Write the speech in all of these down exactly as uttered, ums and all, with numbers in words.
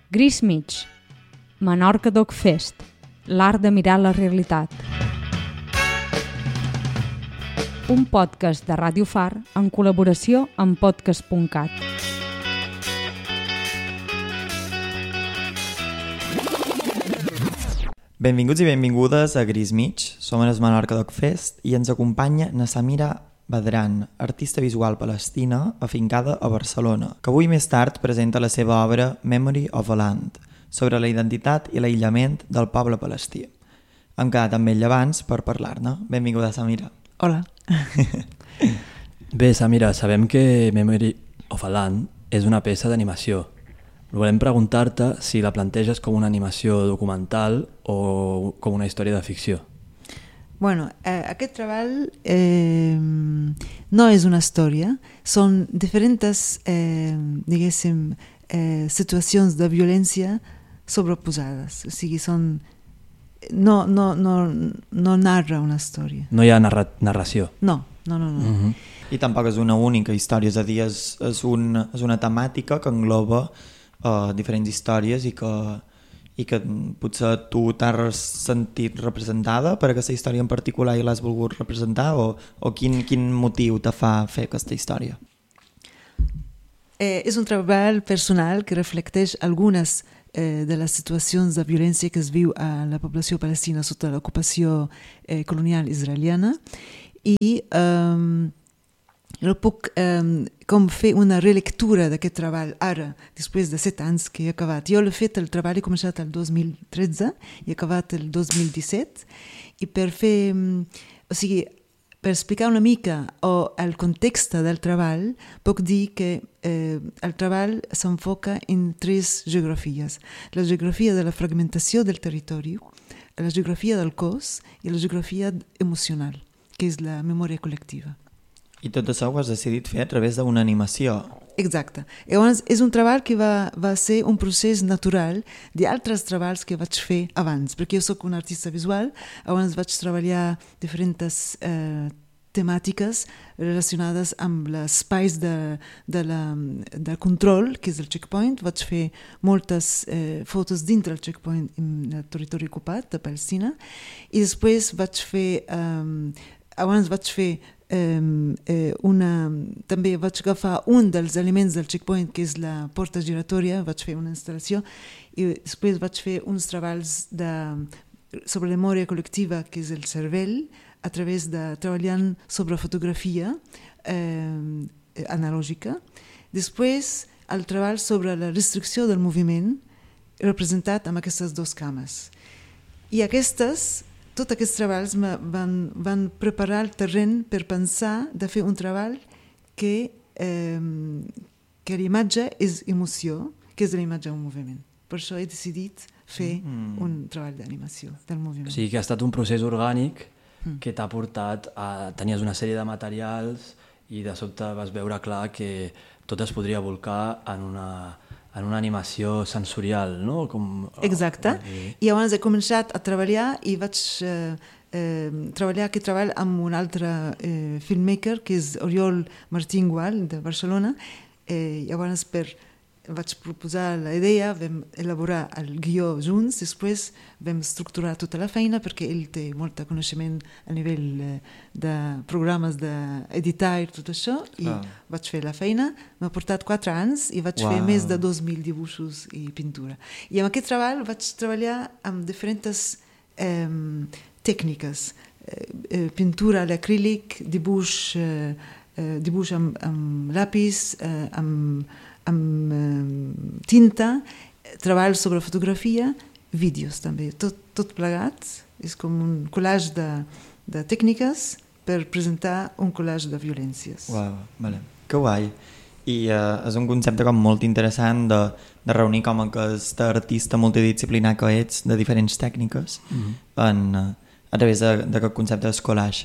Gris mig, Menorca Doc Fest, l'art de mirar la realitat. Un podcast de Ràdio Far en col·laboració amb podcast punt cat. Benvinguts i benvingudes a Gris mig. Som a Menorca Doc Fest i ens acompanya na Samira Badran, artista visual palestina afincada a Barcelona, que avui més tard presenta la seva obra Memory of a Land, sobre la identitat i l'aïllament del poble palestí. Hem quedat amb ell abans per parlar-ne. Benvinguda, Samira. Hola. Bé, Samira, sabem que Memory of a Land és una peça d'animació. Volem preguntar-te si la planteges com una animació documental o com una història de ficció. Bueno, eh, aquest treball eh, no és una història, són diferents, eh, diguéssim, eh, situacions de violència sobreposades. O sigui, són... No, no, no, no narra una història. No hi ha narra narració? No, no, no. no. Uh-huh. I tampoc és una única història, és a dir, és, és, un, és una temàtica que engloba uh, diferents històries i que... i que potser tu t'has sentit representada per aquesta història en particular i l'has volgut representar o, o quin, quin motiu te fa fer aquesta història? Eh, és un treball personal que reflecteix algunes eh, de les situacions de violència que es viu a la població palestina sota l'ocupació eh, colonial israeliana i eh, jo puc eh, com fer una relectura d'aquest treball ara, després de set anys que he acabat. Jo l'he fet, el treball he començat el dos mil tretze i he acabat el dos mil disset i per fer, o sigui, per explicar una mica o el context del treball, puc dir que eh, el treball s'enfoca en tres geografies. La geografia de la fragmentació del territori, la geografia del cos i la geografia emocional, que és la memòria col·lectiva. I tot això ho has decidit fer a través d'una animació. Exacte. Llavors, és un treball que va, va ser un procés natural d'altres treballs que vaig fer abans, perquè jo soc un artista visual, abans vaig treballar diferents eh, temàtiques relacionades amb els espais de, de, la, de control, que és el checkpoint. Vaig fer moltes eh, fotos dintre el checkpoint en el territori ocupat de Palestina i després vaig fer, eh, abans vaig fer Um, eh, una, també vaig agafar un dels elements del checkpoint que és la porta giratòria, vaig fer una instal·lació i després vaig fer uns treballs de, sobre la memòria col·lectiva que és el cervell a través de treballant sobre fotografia eh, analògica. Després el treball sobre la restricció del moviment representat amb aquestes dues cames i aquestes tots aquests treballs van, van preparar el terreny per pensar de fer un treball que, eh, que l'imatge és emoció, que és l'imatge un moviment. Per això he decidit fer mm. un treball d'animació del moviment. O sigui que ha estat un procés orgànic mm. que t'ha portat a... Tenies una sèrie de materials i de sobte vas veure clar que tot es podria volcar en una... en una animació sensorial, no? Com, exacte. Oh, I llavors he començat a treballar i vaig eh, eh, treballar aquest treball amb un altre eh, filmmaker, que és Oriol Martín Gual, de Barcelona. Eh, llavors per, vaig proposar la idea, vam elaborar el guió junts, després vam estructurar tota la feina perquè ell té molt coneixement a nivell eh, de programes d'editar i tot això, i ah. vaig fer la feina. M'ha portat quatre anys i vaig wow. fer més de dos mil dibuixos i pintura. I amb aquest treball vaig treballar amb diferents eh, tècniques. Eh, pintura a l'acrílic, dibuix, eh, eh, dibuix amb, amb lapis, eh, amb amb eh, tinta, treball sobre fotografia, vídeos també, tot, tot plegat. És com un collage de, de tècniques per presentar un collage de violències. Uau, vale. Que guai. I uh, és un concepte com molt interessant de, de reunir com aquesta artista multidisciplinar que ets de diferents tècniques mm-hmm. en, uh, a través d'aquest concepte de collage.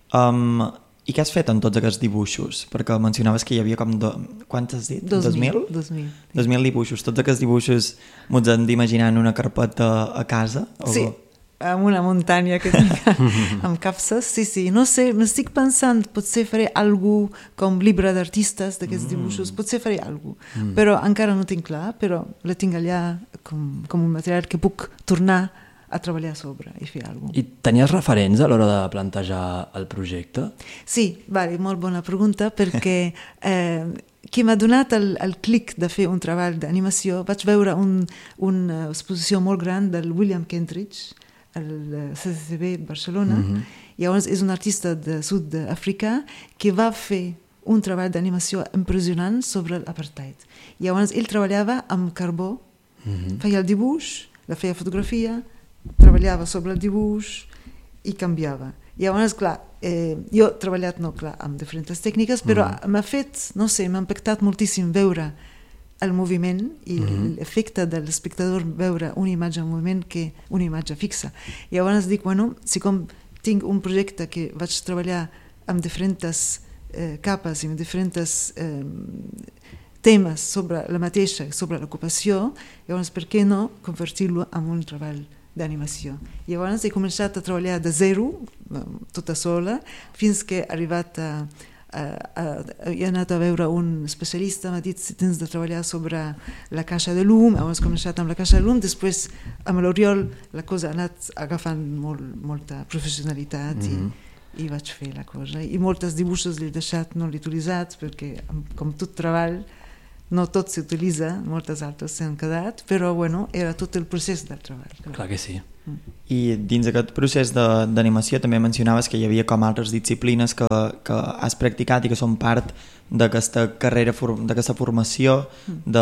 Um, I què has fet en tots aquests dibuixos? Perquè mencionaves que hi havia com... Do... Quants has dit? Dos mil. Dos mil. Dos mil dibuixos. Tots aquests dibuixos m'ho hem d'imaginar en una carpeta a casa? O... Sí, amb una muntanya que tinc amb capses. Sí, sí. No sé, m'estic pensant, potser faré algú com llibre d'artistes d'aquests mm. dibuixos, potser faré algú. Mm. Però encara no tinc clar, però la tinc allà com, com un material que puc tornar a treballar sobre i fer alguna cosa. I tenies referents a l'hora de plantejar el projecte? Sí, vale, molt bona pregunta, perquè eh, qui m'ha donat el, el clic de fer un treball d'animació, vaig veure un, una exposició molt gran del William Kentridge, al C C C B de Barcelona, mm-hmm. i llavors és un artista de sud d'Àfrica que va fer un treball d'animació impressionant sobre l'apartheid. I llavors ell treballava amb carbó, mm-hmm. feia el dibuix, la feia fotografia, treballava sobre el dibuix i canviava. I llavors, clar, eh, jo he treballat, no, clar, amb diferents tècniques, però mm. m'ha fet, no sé, m'ha impactat moltíssim veure el moviment i mm. l'efecte de l'espectador veure una imatge en moviment que una imatge fixa. I llavors dic, bueno, si com tinc un projecte que vaig treballar amb diferents eh, capes i amb diferents eh, temes sobre la mateixa, sobre l'ocupació, llavors per què no convertir-lo en un treball d'animació. I llavors he començat a treballar de zero, tota sola, fins que he arribat a, a, a, a he anat a veure un especialista, m'ha dit si tens de treballar sobre la caixa de llum, llavors he començat amb la caixa de llum, després amb l'Oriol la cosa ha anat agafant molt, molta professionalitat mm-hmm. i, i vaig fer la cosa. I moltes dibuixos l'he deixat, no l'he utilitzat, perquè com tot treball no tot s'utilitza, moltes altres s'han quedat, però bueno, era tot el procés del treball. Clar, clar que sí. Mm. I dins aquest procés d'animació també mencionaves que hi havia com altres disciplines que, que has practicat i que són part d'aquesta carrera, d'aquesta formació de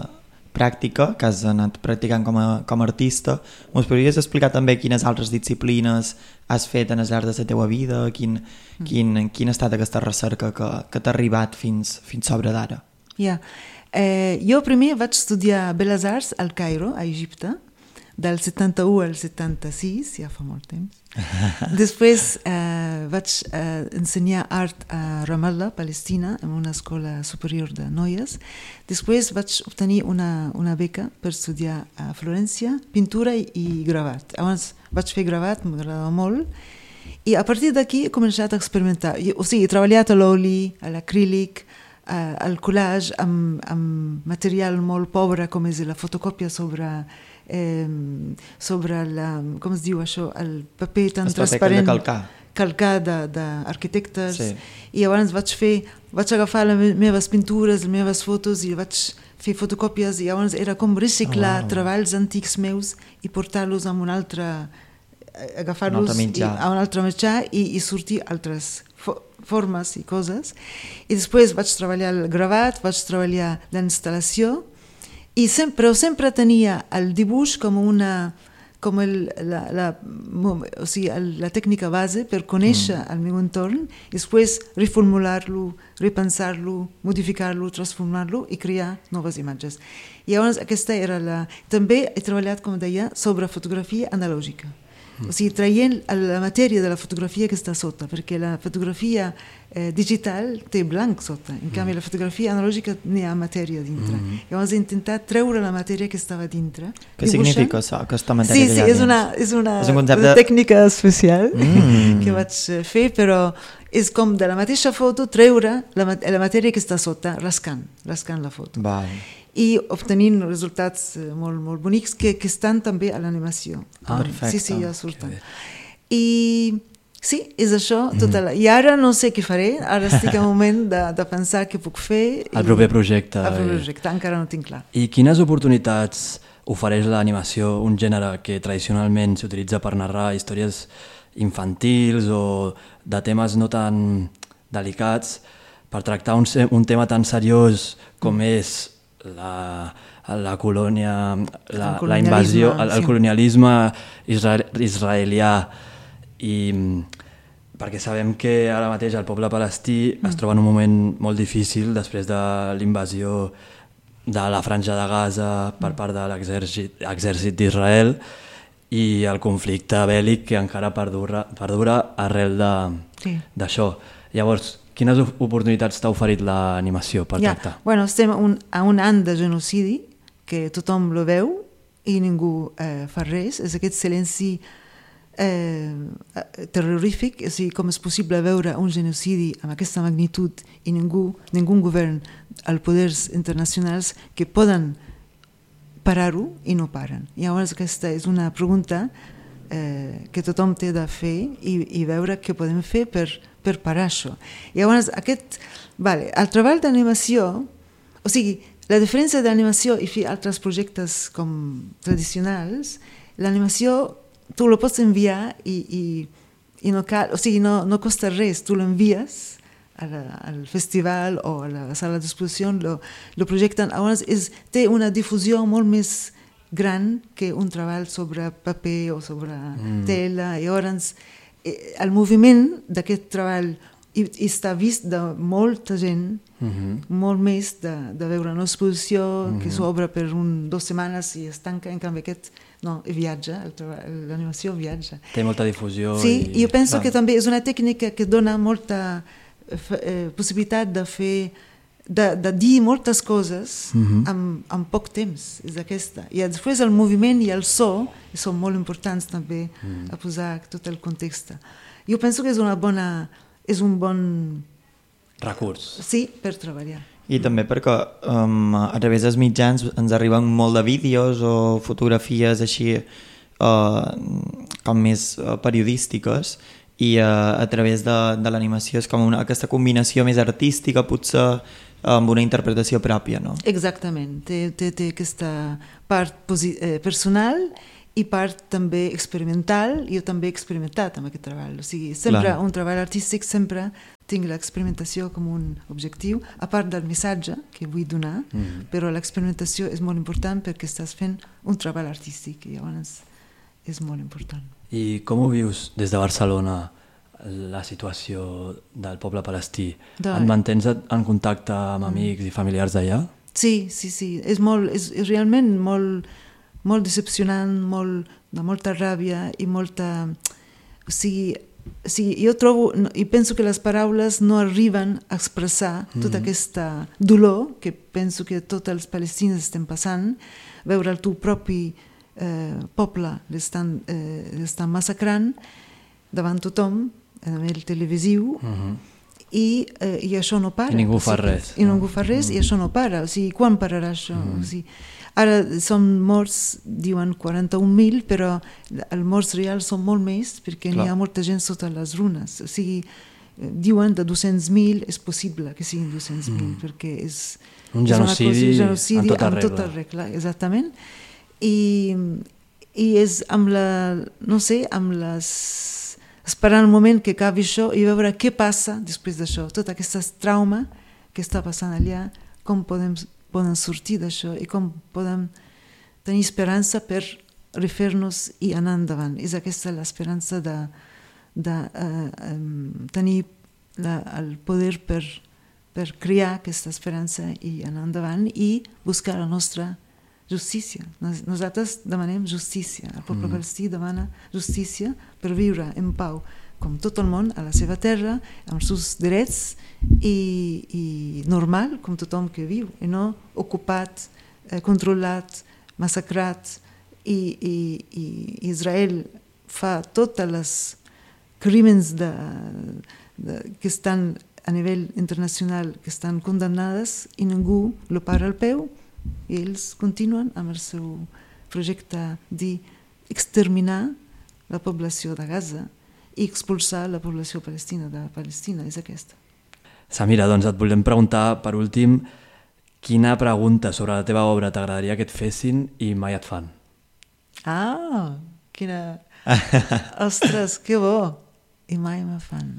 pràctica que has anat practicant com a, com a artista. Ens podries explicar també quines altres disciplines has fet en el llarg de la teva vida, quin, mm. quin, quin ha estat aquesta recerca que, que t'ha arribat fins, fins sobre d'ara? Yeah. Eh, jo primer vaig estudiar Belles Arts al Cairo, a Egipte, del setanta-u al setanta-sis, ja fa molt temps. Després eh, vaig eh, ensenyar art a Ramallah, Palestina, en una escola superior de noies. Després vaig obtenir una, una beca per estudiar a Florència, pintura i, i gravat. Abans vaig fer gravat, m'agradava molt, i a partir d'aquí he començat a experimentar. O sigui, he treballat a l'oli, a l'acrílic, Uh, el collage amb, amb material molt pobre com és la fotocòpia sobre eh, sobre la, com es diu això, el paper tan el transparent paper de calcar, calcar d'arquitectes, sí. I llavors vaig fer, vaig agafar les meves pintures, les meves fotos i vaig fer fotocòpies i llavors era com reciclar oh, wow. treballs antics meus i portar-los a un altre agafar-los a un altre mitjà i, i sortir altres fo formes i coses. I després vaig treballar el gravat, vaig treballar la instal·lació, i sempre, però sempre tenia el dibuix com una com el, la, la, o sigui, el, la tècnica base per conèixer mm. el meu entorn i després reformular-lo, repensar-lo, modificar-lo, transformar-lo i crear noves imatges. I llavors aquesta era la... També he treballat, com deia, sobre fotografia analògica. O sigui, traient la matèria de la fotografia que està sota, perquè la fotografia eh, digital té blanc sota, en canvi la fotografia analògica n'hi ha matèria dintre. Mm. Llavors he intentat treure la matèria que estava dintre. Què significa això, aquesta matèria sí, que sí, hi ha és una, és una, és un concepte... una tècnica especial mm. que vaig fer, però és com de la mateixa foto treure la, la matèria que està sota, rascant, rascant la foto. Val. I obtenint resultats molt, molt bonics que, que estan també a l'animació. Ah, perfecte. Sí, sí, ja surten. I sí, és això. Tota la... I ara no sé què faré, ara estic en un moment de, de pensar què puc fer. El proper projecte. El proper projecte, encara no tinc clar. I quines oportunitats ofereix l'animació, un gènere que tradicionalment s'utilitza per narrar històries infantils o de temes no tan delicats, per tractar un, un tema tan seriós com mm. és la, la colònia, la, la invasió, el, el colonialisme israel, israelià, i perquè sabem que ara mateix el poble palestí mm. es troba en un moment molt difícil després de l'invasió de la Franja de Gaza per part de l'exèrcit d'Israel i el conflicte bèl·lic que encara perdura, perdura arrel d'això. Sí. Llavors, quines oportunitats t'ha oferit l'animació per ja, tractar? Bueno, estem un, a un any de genocidi, que tothom lo veu i ningú eh, fa res. És aquest silenci eh, terrorífic, o sigui, com és possible veure un genocidi amb aquesta magnitud i ningú, ningú govern als poders internacionals que poden parar-ho i no paren. I llavors aquesta és una pregunta eh, que tothom té de fer i, i veure què podem fer per, per parar això. I llavors aquest, vale, el treball d'animació, o sigui, la diferència d'animació i altres projectes com tradicionals, l'animació tu lo pots enviar i, i, i no cal, o sigui, no, no costa res, tu l'envies a la, al festival o a la sala d'exposició, lo, lo projecten, llavors és, té una difusió molt més gran que un treball sobre paper o sobre mm. tela, i llavors eh, el moviment d'aquest treball i, i està vist de molta gent, mm-hmm. molt més de, de veure una exposició mm-hmm. que s'obre per un, dues setmanes i es tanca, en canvi aquest no, viatja, l'animació viatja. Té molta difusió. Sí, i jo penso ah. que també és una tècnica que dona molta eh, possibilitat de fer, de, de dir moltes coses mm-hmm. amb, amb poc temps, és aquesta. I després el moviment i el so són molt importants també mm. a posar tot el context. Jo penso que és una bona és un bon recurs. Sí, per treballar. I també perquè um, a través dels mitjans ens arriben molt de vídeos o fotografies així uh, com més uh, periodístiques i uh, a través de, de l'animació és com una, aquesta combinació més artística, potser amb una interpretació pròpia, no? Exactament. Té, té, té aquesta part posi- eh, personal i part també experimental. Jo també he experimentat amb aquest treball. O sigui, sempre Clar. un treball artístic sempre tinc l'experimentació com un objectiu, a part del missatge que vull donar, mm. però l'experimentació és molt important perquè estàs fent un treball artístic i llavors és molt important. I com ho vius des de Barcelona, la situació del poble palestí? De... Et mantens en contacte amb amics mm. i familiars d'allà? Sí, sí, sí. És, molt, és, és realment molt... molt decepcionant, molt, de molta ràbia i molta... O sigui, o sigui, jo trobo i penso que les paraules no arriben a expressar mm-hmm. tota aquesta dolor que penso que tots els palestins estem passant, veure el teu propi eh, poble l'estan, eh, l'estan massacrant davant tothom, a nivell televisiu, mm-hmm. i, eh, i això no para. I ningú fa o sigui, res. I ningú fa res mm-hmm. i això no para. O sigui, quan pararà això? Mm-hmm. O sigui, ara són morts, diuen quaranta-un mil, però els morts reals són molt més perquè Clar. N'hi ha molta gent sota les runes. O sigui, diuen de dos-cents mil és possible que siguin dos-cents mil, mm. perquè és un genocidi, és cosa, genocidi en tota amb regla. Tota regla. Exactament. I, i és amb la, no sé, amb les... esperant el moment que acabi això i veure què passa després d'això, tot aquest trauma que està passant allà, com podem poden sortir d'això i com podem tenir esperança per refer-nos i anar endavant. És aquesta l'esperança de, de uh, um, tenir la, el poder per, per crear aquesta esperança i anar endavant i buscar la nostra justícia. Nos, nosaltres demanem justícia. El poble mm. palestí demana justícia per viure en pau com tot el món, a la seva terra, amb els seus drets i, i normal, com tothom que viu, i no ocupat, eh, controlat, massacrat, i, i, i Israel fa totes les crímens de, de, que estan a nivell internacional, que estan condemnades, i ningú lo para al peu, i ells continuen amb el seu projecte d'exterminar la població de Gaza i expulsar la població palestina de Palestina, és aquesta. Samira, doncs et volem preguntar, per últim, quina pregunta sobre la teva obra t'agradaria que et fessin i mai et fan? Ah, quina... Ostres, que bo! I mai me fan.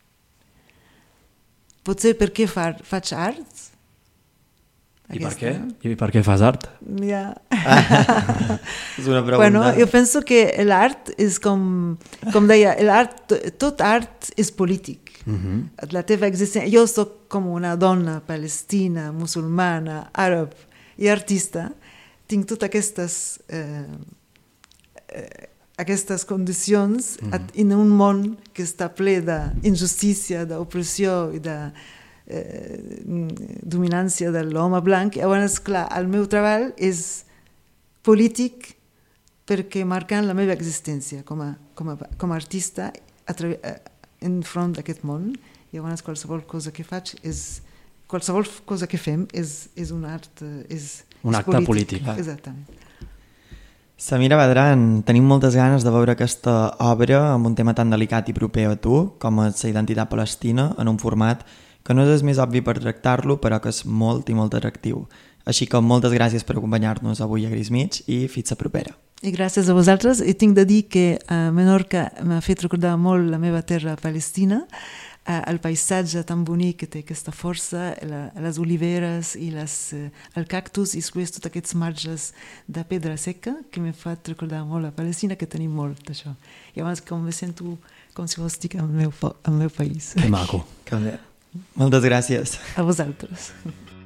Potser per què fa, faig art? I per què? I per què fas art? Ja. És una pregunta. Bueno, jo penso que l'art és com, com deia, l'art, tot art és polític. Uh-huh. La teva existència... Jo soc com una dona palestina, musulmana, àrab i artista. Tinc totes aquestes, eh, eh, aquestes condicions uh-huh. en un món que està ple d'injustícia, d'opressió i de... Eh, dominància de l'home blanc. Llavors, clar, el meu treball és polític perquè marcant la meva existència com a, com a, com a artista a tra- en front d'aquest món. Llavors, qualsevol cosa que faig és qualsevol cosa que fem és, és un art, és, Un és acte polític. polític. Exactament. Samira Badran, tenim moltes ganes de veure aquesta obra amb un tema tan delicat i proper a tu com és la identitat palestina en un format que no és el més obvi per tractar-lo però que és molt i molt atractiu. Així que moltes gràcies per acompanyar-nos avui a Gris Mig i fins la propera. I gràcies a vosaltres. I tinc de dir que uh, Menorca m'ha fet recordar molt la meva terra palestina, uh, el paisatge tan bonic que té aquesta força, la, les oliveres i les, uh, el cactus i després tots aquests marges de pedra seca que m'ha fet recordar molt la Palestina, que tenim molt d'això. I llavors com me sento com si estic al meu, al meu país. Que maco. Que bé. Moltes gràcies. A vosaltres.